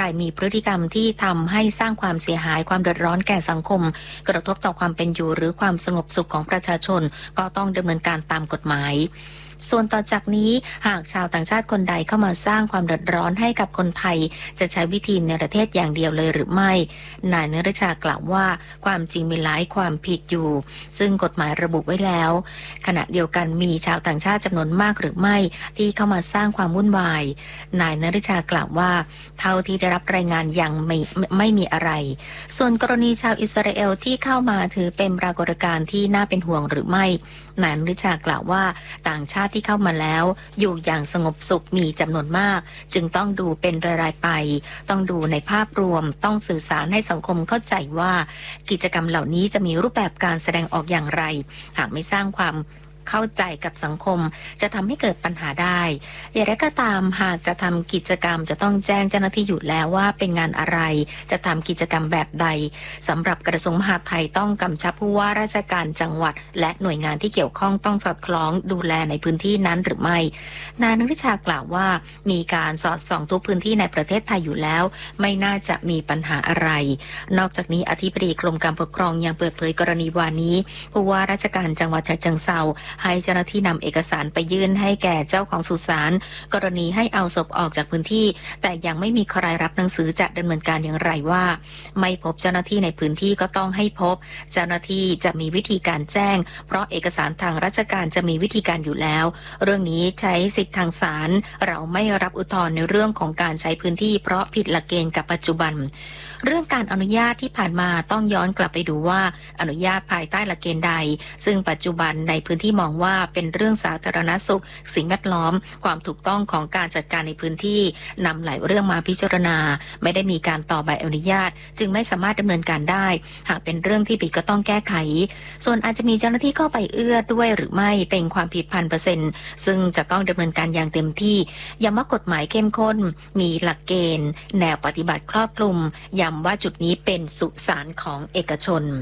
รมีพฤติกรรมที่ทำให้สร้างความเสียหายความเดือดร้อนแก่สังคมกระทบต่อความเป็นอยู่หรือความสงบสุขของประชาชนก็ต้องดำเนินการตามกฎหมายส่วนต่อจากนี้หากชาวต่างชาติคนใดเข้ามาสร้างความเดือดร้อนให้กับคนไทยจะใช้วิธีในประเทศอย่างเดียวเลยหรือไม่นายนฤชากล่าวว่าความจริงมีหลายความผิดอยู่ซึ่งกฎหมายระบุไว้แล้วขณะเดียวกันมีชาวต่างชาติจำนวนมากหรือไม่ที่เข้ามาสร้างความวุ่นวายนายนฤชากล่าวว่าเท่าที่ได้รับรายงานยังไม่มีอะไรส่วนกรณีชาวอิสราเอลที่เข้ามาถือเป็นปรากฏการณ์ที่น่าเป็นห่วงหรือไม่นายนฤชากล่าวว่าต่างชาติที่เข้ามาแล้วอยู่อย่างสงบสุขมีจำนวนมากจึงต้องดูเป็นรายๆไปต้องดูในภาพรวมต้องสื่อสารให้สังคมเข้าใจว่ากิจกรรมเหล่านี้จะมีรูปแบบการแสดงออกอย่างไรหากไม่สร้างความเข้าใจกับสังคมจะทำให้เกิดปัญหาได้อย่างไรก็ตามหากจะทำกิจกรรมจะต้องแจ้งเจ้าหน้าที่อยู่แล้วว่าเป็นงานอะไรจะทำกิจกรรมแบบใดสำหรับกระทรวงมหาดไทยต้องกำชับผู้ว่าราชการจังหวัดและหน่วยงานที่เกี่ยวข้องต้องสอดคล้องดูแลในพื้นที่นั้นหรือไม่นายนฤชากล่าวว่ามีการสอดส่องทุกพื้นที่ในประเทศไทยอยู่แล้วไม่น่าจะมีปัญหาอะไรนอกจากนี้อธิบดีกรมการปกครองยังเปิดเผยกรณีวานี้ผู้ว่าราชการจังหวัดฉะเชิงเทราให้เจ้าหน้าที่นำเอกสารไปยื่นให้แก่เจ้าของสุสานกรณีให้เอาศพออกจากพื้นที่แต่ยังไม่มีใครรับหนังสือจะดำเนินการอย่างไรว่าไม่พบเจ้าหน้าที่ในพื้นที่ก็ต้องให้พบเจ้าหน้าที่จะมีวิธีการแจ้งเพราะเอกสารทางราชการจะมีวิธีการอยู่แล้วเรื่องนี้ใช้สิทธิทางศาลเราไม่รับอุทธรณ์ในเรื่องของการใช้พื้นที่เพราะผิดหลักเกณฑ์กับปัจจุบันเรื่องการอนุญาตที่ผ่านมาต้องย้อนกลับไปดูว่าอนุญาตภายใต้หลักเกณฑ์ใดซึ่งปัจจุบันในพื้นที่มองว่าเป็นเรื่องสาธารณสุขสิ่งแวดล้อมความถูกต้องของการจัดการในพื้นที่นำหลายเรื่องมาพิจารณาไม่ได้มีการต่อใบอนุญาตจึงไม่สามารถดำเนินการได้หากเป็นเรื่องที่ผิดก็ต้องแก้ไขส่วนอาจจะมีเจ้าหน้าที่เข้าไปเอื้อด้วยหรือไม่เป็นความผิด1,000%ซึ่งจะต้องดำเนินการอย่างเต็มที่ย้ำว่ากฎหมายเข้มข้นมีหลักเกณฑ์แนวปฏิบัติครอบคลุมย้ำว่าจุดนี้เป็นสุสานของเอกชน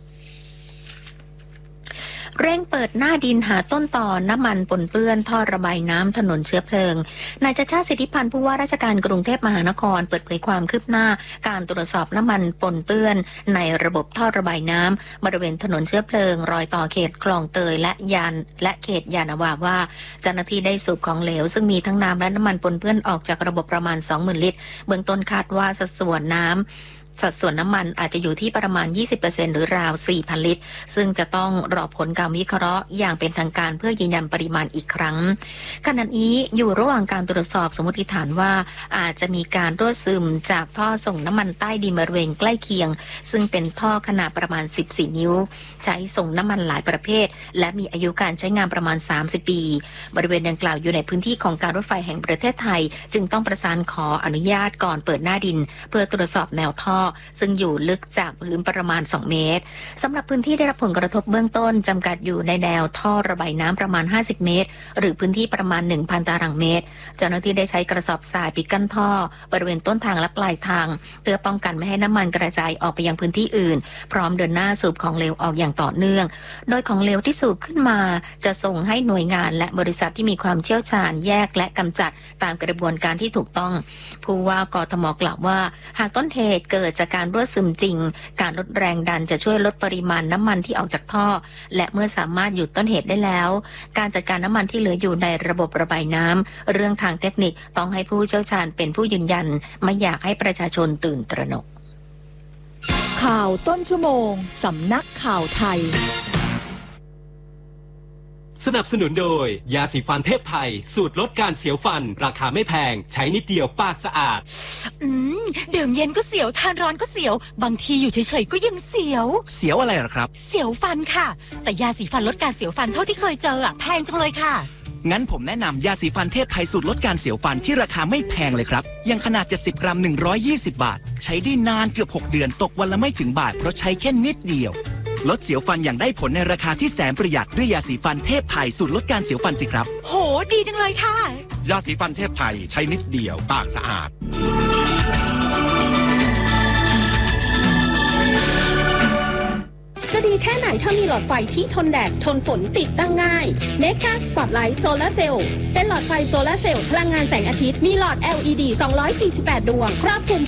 เร่งเปิดหน้าดินหาต้นต่อน้ำมันปนเปื้อนท่อระบายน้ำถนนเชื้อเพลิงนายชัชชาติ สิทธิพันธ์ผู้ว่าราชการกรุงเทพมหานครเปิดเผยความคืบหน้าการตรวจสอบน้ำมันปนเปื้อนในระบบท่อระบายน้ำบริเวณถนนเชื้อเพลิงรอยต่อเขตคลองเตยและเขตยานาวาว่าเจ้าหน้าที่ได้สูบของเหลวซึ่งมีทั้งน้ำและน้ำมันปนเปื้อนออกจากระบบประมาณ 20,000 ลิตรเบื้องต้นคาดว่าสัดส่วนน้ำมันอาจจะอยู่ที่ประมาณ 20% หรือราว 4,000 ลิตรซึ่งจะต้องรอผลการวิเคราะห์อย่างเป็นทางการเพื่อยืนยันปริมาณอีกครั้งขณะนี้อยู่ระหว่างการตรวจสอบสมมติฐานว่าอาจจะมีการรั่วซึมจากท่อส่งน้ำมันใต้ดินบริเวณใกล้เคียงซึ่งเป็นท่อขนาดประมาณ 14 นิ้วใช้ส่งน้ำมันหลายประเภทและมีอายุการใช้งานประมาณ 30 ปีบริเวณดังกล่าวอยู่ในพื้นที่ของการรถไฟแห่งประเทศไทยจึงต้องประสานขออนุญาตก่อนเปิดหน้าดินเพื่อตรวจสอบแนวท่อซึ่งอยู่ลึกจากพื้นประมาณ 2 เมตรสำหรับพื้นที่ได้รับผลกระทบเบื้องต้นจำกัดอยู่ในแนวท่อระบายน้ำประมาณ 50 เมตรหรือพื้นที่ประมาณ 1,000 ตารางเมตรเจ้าหน้าที่ได้ใช้กระสอบทรายปิดกั้นท่อบริเวณต้นทางและปลายทางเพื่อป้องกันไม่ให้น้ำมันกระจายออกไปยังพื้นที่อื่นพร้อมเดินหน้าสูบของเหลวออกอย่างต่อเนื่องโดยของเหลวที่สูบขึ้นมาจะส่งให้หน่วยงานและบริษัทที่มีความเชี่ยวชาญแยกและกำจัดตามกระบวนการที่ถูกต้องผู้ว่ากทม.กล่าวว่าหากต้นเหตุเกิดจากการรั่วซึมจริงการลดแรงดันจะช่วยลดปริมาณน้ำมันที่ออกจากท่อและเมื่อสามารถหยุดต้นเหตุได้แล้วการจัดการน้ำมันที่เหลืออยู่ในระบบระบายน้ำเรื่องทางเทคนิคต้องให้ผู้เชี่ยวชาญเป็นผู้ยืนยันไม่อยากให้ประชาชนตื่นตระหนกข่าวต้นชั่วโมงสำนักข่าวไทยสนับสนุนโดยยาสีฟันเทพไทยสูตรลดการเสียวฟันราคาไม่แพงใช้นิดเดียวปากสะอาดดื่มเย็นก็เสียวทานร้อนก็เสียวบางทีอยู่เฉยๆก็ยังเสียวอะไรหรอครับเสียวฟันค่ะแต่ยาสีฟันลดการเสียวฟันเท่าที่เคยเจอแพงจังเลยค่ะงั้นผมแนะนำยาสีฟันเทพไทยสูตรลดการเสียวฟันที่ราคาไม่แพงเลยครับยังขนาด70 กรัม120 บาทใช้ได้นานเกือบ6 เดือนตกวันละไม่ถึงบาทเพราะใช้แค่นิดเดียวลดเสียวฟันอย่างได้ผลในราคาที่แสนประหยัดด้วยยาสีฟันเทพไทยสูตรลดการเสียวฟันสิครับโหดีจังเลยค่ะยาสีฟันเทพไทยใช้นิดเดียวปากสะอาดจะดีแค่ไหนถ้ามีหลอดไฟที่ทนแดดทนฝนติดตั้งง่ายเมกาสปอตไลท์โซลาร์เซลล์เป็นหลอดไฟโซลาร์เซลล์พลังงานแสงอาทิตย์มีหลอด LED 248 ดวงครอบคลุม